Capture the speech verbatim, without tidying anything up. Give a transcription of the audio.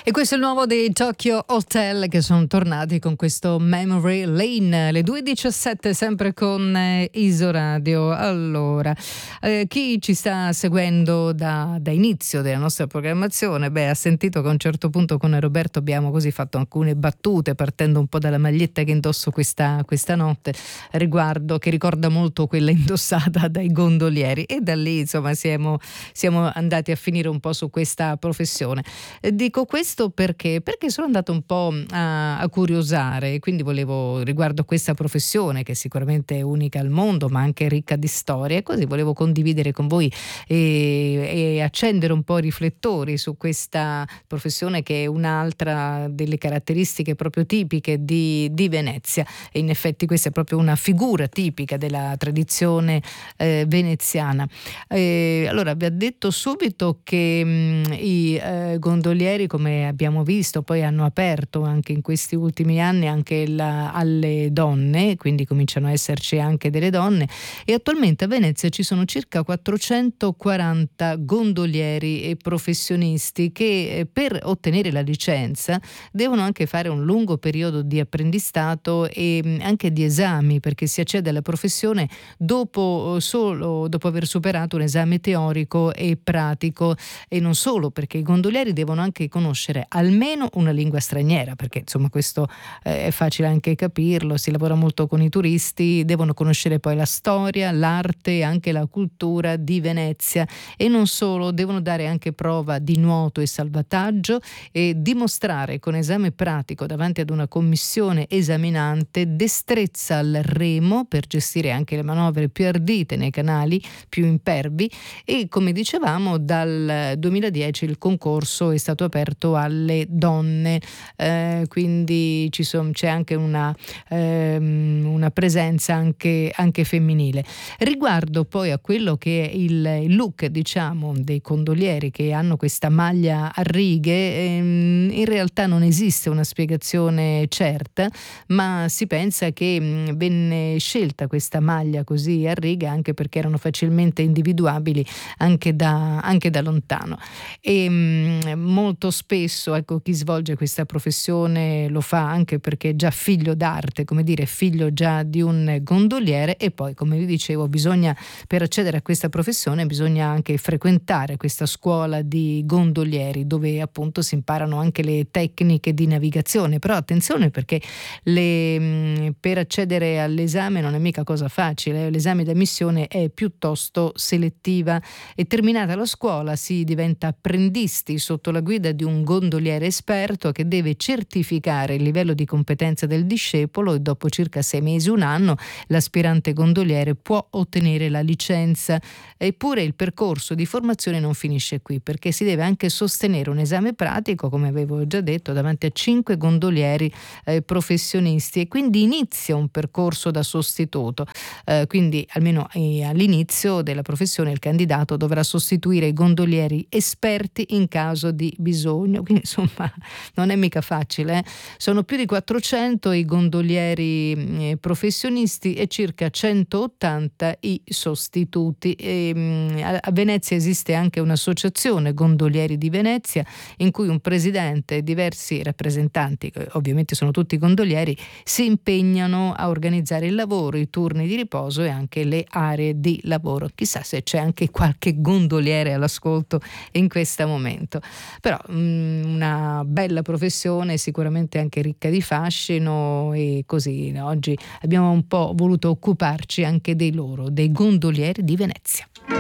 E questo è il nuovo dei Tokyo Hotel, che sono tornati con questo Memory Lane, le due e diciassette, sempre con eh, Isoradio. Allora, eh, chi ci sta seguendo da, da inizio della nostra programmazione, beh, ha sentito che a un certo punto con Roberto abbiamo così fatto alcune battute, partendo un po' dalla maglietta che indosso questa, questa notte, riguardo, che ricorda molto quella indossata dai gondolieri, e da lì insomma siamo, siamo andati a finire un po' su questa professione. Eh, dico questo perché? Perché sono andata un po' a, a curiosare, quindi volevo, riguardo questa professione che sicuramente è unica al mondo ma anche ricca di storie, così volevo condividere con voi e, e accendere un po' i riflettori su questa professione, che è un'altra delle caratteristiche proprio tipiche di, di Venezia. E in effetti questa è proprio una figura tipica della tradizione eh, veneziana. Eh, allora, vi ho detto subito che mh, i eh, gondolieri, come abbiamo visto, poi hanno aperto anche in questi ultimi anni anche la, alle donne, quindi cominciano a esserci anche delle donne, e attualmente a Venezia ci sono circa quattrocentoquaranta gondolieri e professionisti che eh, per ottenere la licenza devono anche fare un lungo periodo di apprendistato e mh, anche di esami, perché si accede alla professione dopo solo dopo aver superato un esame teorico e pratico, e non solo, perché i gondolieri devono anche conoscere almeno una lingua straniera, perché insomma questo eh, è facile anche capirlo, si lavora molto con i turisti, devono conoscere poi la storia, l'arte e anche la cultura di Venezia, e non solo, devono dare anche prova di nuoto e salvataggio e dimostrare con esame pratico davanti ad una commissione esaminante destrezza al remo per gestire anche le manovre più ardite nei canali più impervi. E come dicevamo, dal duemiladieci il concorso è stato aperto alle donne, eh, quindi ci son, c'è anche una, ehm, una presenza anche, anche femminile. Riguardo poi a quello che è il, il look, diciamo, dei gondolieri che hanno questa maglia a righe, ehm, in realtà non esiste una spiegazione certa, ma si pensa che mh, venne scelta questa maglia così a righe anche perché erano facilmente individuabili anche da, anche da lontano. E mh, molto spesso, ecco, chi svolge questa professione lo fa anche perché è già figlio d'arte, come dire, figlio già di un gondoliere. E poi, come vi dicevo, bisogna, per accedere a questa professione bisogna anche frequentare questa scuola di gondolieri, dove appunto si imparano anche le tecniche di navigazione. Però attenzione, perché le, mh, per accedere all'esame non è mica cosa facile, l'esame d'ammissione è piuttosto selettiva, e terminata la scuola si diventa apprendisti sotto la guida di un gondoliere esperto che deve certificare il livello di competenza del discepolo, e dopo circa sei mesi, un anno, l'aspirante gondoliere può ottenere la licenza. Eppure il percorso di formazione non finisce qui, perché si deve anche sostenere un esame pratico, come avevo già detto, davanti a cinque gondolieri eh, professionisti, e quindi inizia un percorso da sostituto. Eh, quindi almeno eh, all'inizio della professione il candidato dovrà sostituire i gondolieri esperti in caso di bisogno. Quindi insomma non è mica facile, eh? Sono più di quattrocento i gondolieri eh, professionisti e circa centottanta i sostituti. E, mh, a, a Venezia esiste anche un'associazione Gondolieri di Venezia, in cui un presidente e diversi rappresentanti, che ovviamente sono tutti gondolieri, si impegnano a organizzare il lavoro, i turni di riposo e anche le aree di lavoro. Chissà se c'è anche qualche gondoliere all'ascolto in questo momento. Però mh, una bella professione, sicuramente anche ricca di fascino, e così oggi abbiamo un po' voluto occuparci anche dei loro, dei gondolieri di Venezia.